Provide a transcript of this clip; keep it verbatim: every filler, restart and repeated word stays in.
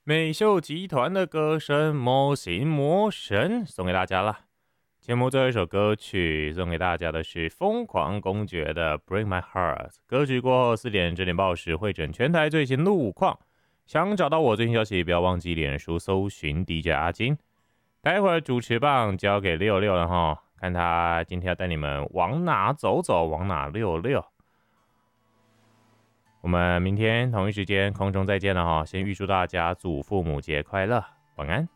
美秀集团的歌声魔形魔神送给大家了。节目最后一首歌曲送给大家的是疯狂公爵的《Break My Heart》。歌曲过后四点整点报时会诊全台最新路况。想找到我最新消息，不要忘记脸书搜寻 D J 阿金。待会儿主持棒交给六六了哈，看他今天要带你们往哪走走，往哪溜溜。我们明天同一时间空中再见了哈，先预祝大家祖父母节快乐，晚安。